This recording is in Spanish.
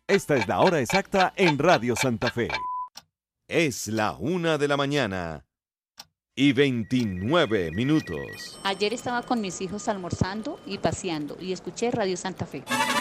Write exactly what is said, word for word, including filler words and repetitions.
Esta es la hora exacta en Radio Santa Fe. Es la una de la mañana y veintinueve minutos. Ayer estaba con mis hijos almorzando y paseando y escuché Radio Santa Fe.